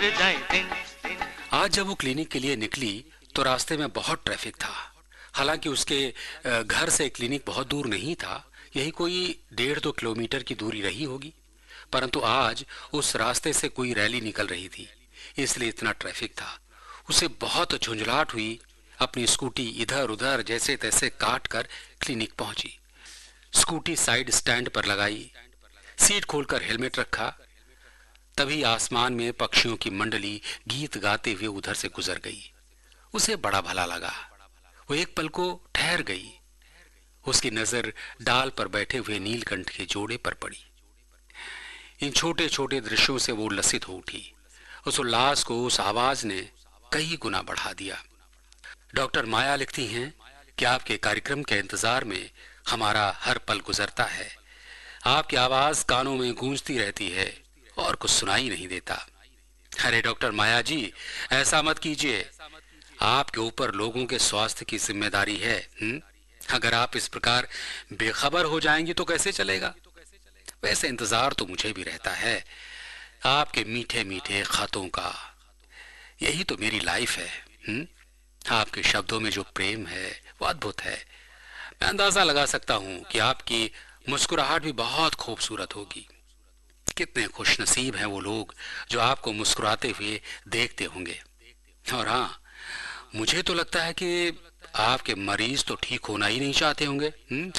जाए दिन दिन। आज जब वो क्लिनिक के लिए निकली तो रास्ते में बहुत ट्रैफिक था। हालांकि उसके घर से क्लिनिक बहुत दूर नहीं था, यही कोई 1.5-2 किलोमीटर की दूरी रही होगी। परंतु आज उस रास्ते से कोई रैली निकल रही थी, इसलिए इतना ट्रैफिक था। उसे बहुत झुंझलाहट हुई। अपनी स्कूटी इधर उधर जैसे तैसे काट कर क्लिनिक पहुंची। स्कूटी साइड स्टैंड पर लगाई, सीट खोलकर हेलमेट रखा। तभी आसमान में पक्षियों की मंडली गीत गाते हुए उधर से गुजर गई। उसे बड़ा भला लगा। वो एक पल को ठहर गई। उसकी नजर डाल पर बैठे हुए नीलकंठ के जोड़े पर पड़ी। इन छोटे छोटे दृश्यों से वो उल्लसित हो उठी। उस उल्लास को उस आवाज ने कई गुना बढ़ा दिया। डॉक्टर माया लिखती हैं कि आपके कार्यक्रम के इंतजार में हमारा हर पल गुजरता है। आपकी आवाज कानों में गूंजती रहती है और कुछ सुनाई नहीं देता। अरे डॉक्टर माया जी, ऐसा मत कीजिए। आपके ऊपर लोगों के स्वास्थ्य की जिम्मेदारी है। अगर आप इस प्रकार बेखबर हो जाएंगी तो कैसे चलेगा। वैसे इंतजार तो मुझे भी रहता है, आपके मीठे मीठे खतों का। यही तो मेरी लाइफ है। आपके शब्दों में जो प्रेम है वो अद्भुत है। मैं अंदाजा लगा सकता हूँ कि आपकी मुस्कुराहट भी बहुत खूबसूरत होगी। कितने खुशनसीब हैं वो लोग जो आपको मुस्कुराते हुए देखते होंगे। और हाँ, मुझे तो लगता है कि आपके मरीज तो ठीक होना ही नहीं चाहते होंगे।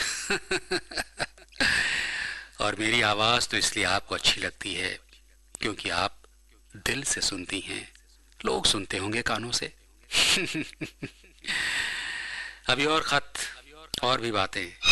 और मेरी आवाज तो इसलिए आपको अच्छी लगती है क्योंकि आप दिल से सुनती हैं। लोग सुनते होंगे कानों से। अभी और खत और भी बातें।